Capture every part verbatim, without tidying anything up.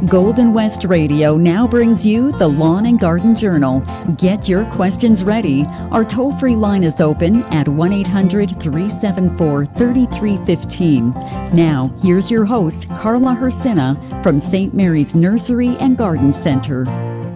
Golden West Radio now brings you the Lawn and Garden Journal. Get your questions ready. Our toll-free line is open at one eight hundred, three seven four, three three one five. Now, here's your host, Carla Hersina from Saint Mary's Nursery and Garden Center.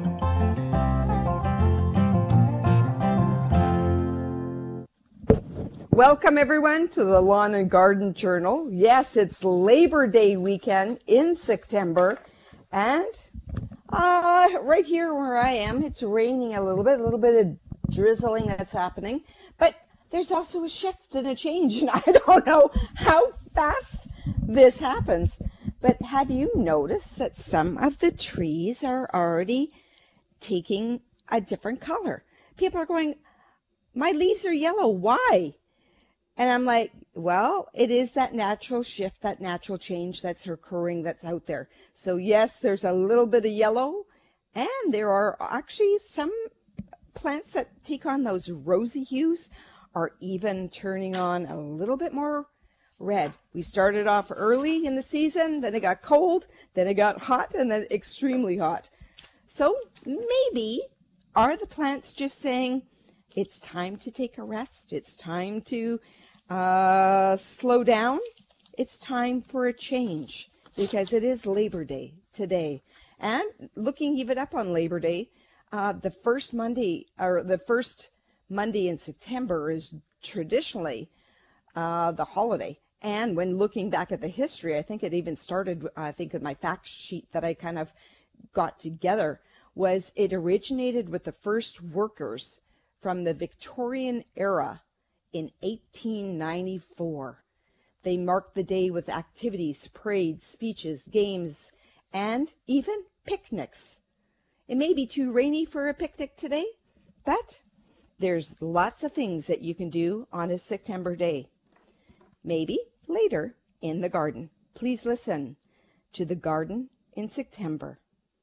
Welcome, everyone, to the Lawn and Garden Journal. Yes, it's Labor Day weekend in September, and uh, right here where I am, it's raining a little bit, a little bit of drizzling that's happening, but there's also a shift and a change, and I don't know how fast this happens. But have you noticed that some of the trees are already taking a different color? People are going, my leaves are yellow, why? And I'm like, well, it is that natural shift, that natural change that's occurring that's out there. So yes, there's a little bit of yellow, and there are actually some plants that take on those rosy hues are even turning on a little bit more red. We started off early in the season, then it got cold, then it got hot, and then extremely hot. So maybe are the plants just saying, it's time to take a rest, it's time to Uh, slow down. It's time for a change because it is Labor Day today. And looking even up on Labor Day, uh, the first Monday or the first Monday in September is traditionally uh, the holiday. And when looking back at the history, I think it even started, I think in my fact sheet that I kind of got together, was it originated with the first workers from the Victorian era in eighteen ninety-four. They marked the day with activities, parades, speeches, games, and even picnics. It may be too rainy for a picnic today, but there's lots of things that you can do on a September day. Maybe later in the garden. Please listen to the garden in September.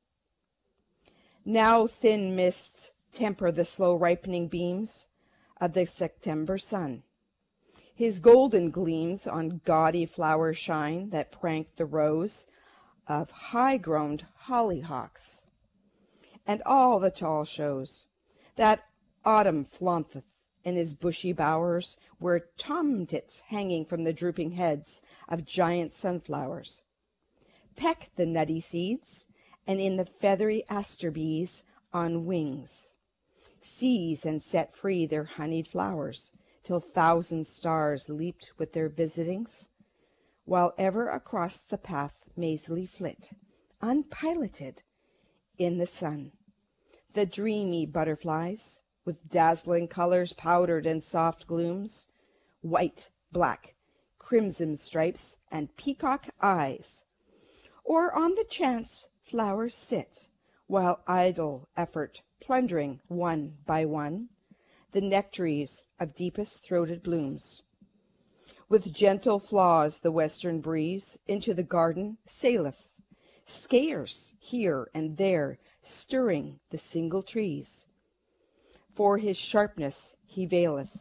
Now thin mists temper the slow ripening beams of the September sun. His golden gleams on gaudy flowers shine that prank the rows of high-grown hollyhocks, and all the tall shows that autumn flaunteth in his bushy bowers, where tomtits hanging from the drooping heads of giant sunflowers peck the nutty seeds, and in the feathery aster bees on wings seize and set free their honeyed flowers, till thousand stars leaped with their visitings, while ever across the path mazily flit, unpiloted, in the sun, the dreamy butterflies, with dazzling colors powdered in soft glooms, white, black, crimson stripes, and peacock eyes. Or on the chance flowers sit, while idle effort plundering one by one the nectaries of deepest throated blooms. With gentle flaws the western breeze into the garden saileth, scarce here and there stirring the single trees. For his sharpness he veileth,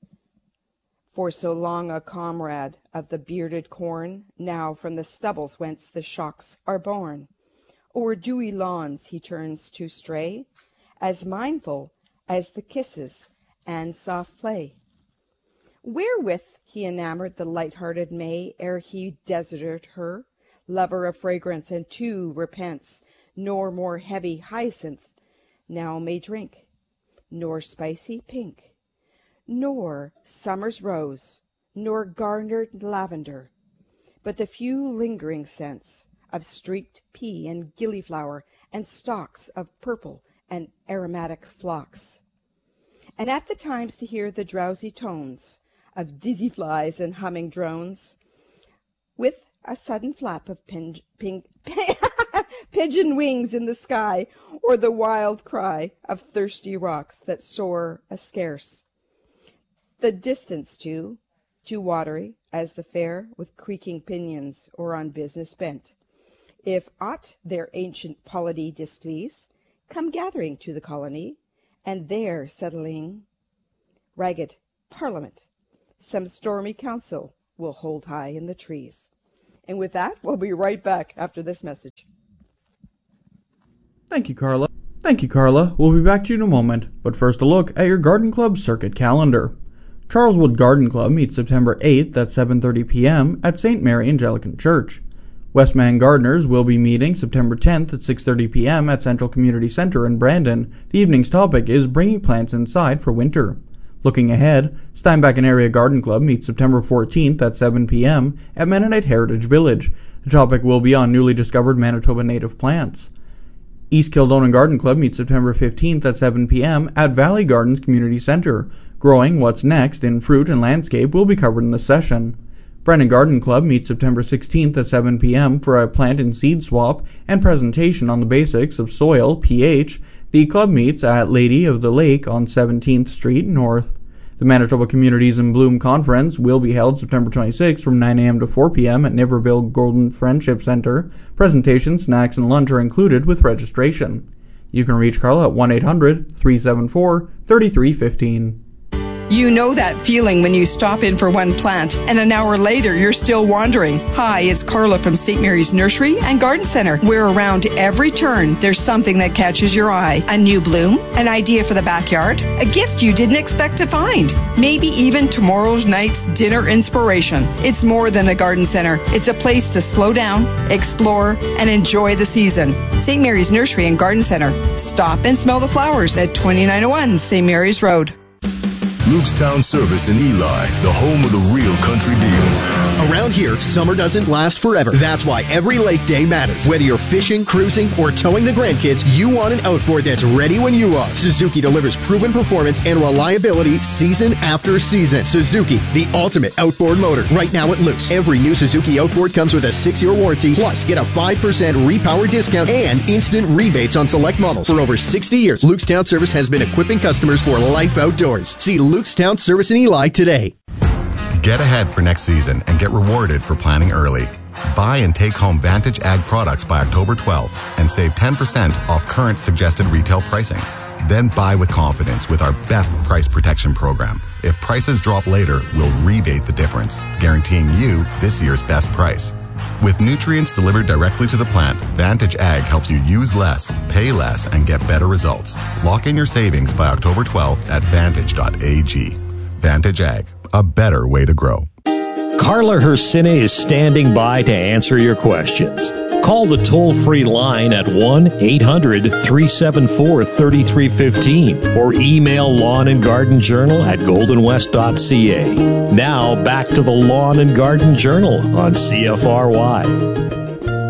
for so long a comrade of the bearded corn, now from the stubbles whence the shocks are born, o'er dewy lawns he turns to stray, as mindful as the kisses and soft play, wherewith he enamoured the light-hearted May ere he deserted her, lover of fragrance, and too repents, nor more heavy hyacinth now may drink, nor spicy pink, nor summer's rose, nor garnered lavender, but the few lingering scents of streaked pea and gillyflower, and stalks of purple and aromatic phlox. And at the times to hear the drowsy tones of dizzy flies and humming drones, with a sudden flap of pin, pin, pigeon wings in the sky, or the wild cry of thirsty rocks that soar ascarce. The distance too, too watery as the fair with creaking pinions or on business bent, if aught their ancient polity displease, come gathering to the colony, and there settling ragged parliament, some stormy council will hold high in the trees. And with that, we'll be right back after this message. Thank you, Carla. Thank you, Carla. We'll be back to you in a moment, but first a look at your Garden Club circuit calendar. Charleswood Garden Club meets September eighth at seven thirty p.m. at Saint Mary Anglican Church. Westman Gardeners will be meeting September tenth at six thirty p.m. at Central Community Center in Brandon. The evening's topic is Bringing Plants Inside for Winter. Looking ahead, Steinbach and Area Garden Club meets September fourteenth at seven p.m. at Mennonite Heritage Village. The topic will be on newly discovered Manitoba native plants. East Kildonan Garden Club meets September fifteenth at seven p.m. at Valley Gardens Community Center. Growing What's Next in Fruit and Landscape will be covered in the session. Brennan Garden Club meets September sixteenth at seven p.m. for a plant and seed swap and presentation on the basics of soil, pH. The club meets at Lady of the Lake on seventeenth Street North. The Manitoba Communities in Bloom Conference will be held September twenty-sixth from nine a.m. to four p.m. at Niverville Golden Friendship Center. Presentations, snacks, and lunch are included with registration. You can reach Carla at one eight hundred, three seven four, three three one five. You know that feeling when you stop in for one plant and an hour later you're still wandering. Hi, it's Carla from Saint Mary's Nursery and Garden Center, where around every turn there's something that catches your eye. A new bloom, an idea for the backyard, a gift you didn't expect to find, maybe even tomorrow's night's dinner inspiration. It's more than a garden center. It's a place to slow down, explore, and enjoy the season. Saint Mary's Nursery and Garden Center. Stop and smell the flowers at twenty-nine oh one Saint Mary's Road. Lukestown Service in Eli, the home of the real country deal. Around here, summer doesn't last forever. That's why every lake day matters. Whether you're fishing, cruising, or towing the grandkids, you want an outboard that's ready when you are. Suzuki delivers proven performance and reliability season after season. Suzuki, the ultimate outboard motor. Right now at Luke's, every new Suzuki outboard comes with a six-year warranty, plus get a five percent repower discount and instant rebates on select models. For over sixty years, Lukestown Service has been equipping customers for life outdoors. See Lukestown Service in Eli today. Get ahead for next season and get rewarded for planning early. Buy and take home Vantage Ag products by October twelfth and save ten percent off current suggested retail pricing. Then buy with confidence with our best price protection program. If prices drop later, we'll rebate the difference, guaranteeing you this year's best price. With nutrients delivered directly to the plant, Vantage Ag helps you use less, pay less, and get better results. Lock in your savings by October twelfth at vantage dot a g. Vantage Ag, a better way to grow. Carla Hersina is standing by to answer your questions. Call the toll-free line at one eight hundred, three seven four, three three one five or email Lawn and Garden Journal at golden west dot c a. Now back to the Lawn and Garden Journal on C F R Y.